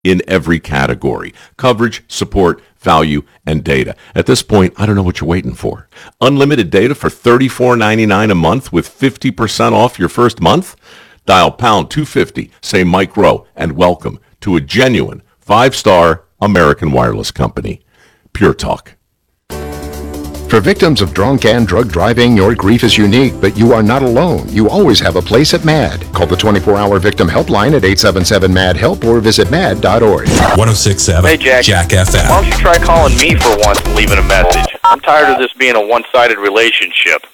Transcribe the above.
in every category: coverage, support, value, and data. At this point, I don't know what you're waiting for. Unlimited data for $34.99 a month with 50% off your first month? Dial pound 250, say Mike Rowe, and welcome to a genuine 5-star American wireless company. Pure Talk. For victims of drunk and drug driving, your grief is unique, but you are not alone. You always have a place at MAD. Call the 24-hour victim helpline at 877-MAD-HELP or visit mad.org. 106.7 Hey, Jack FM. Why don't you try calling me for once and leaving a message? I'm tired of this being a one-sided relationship.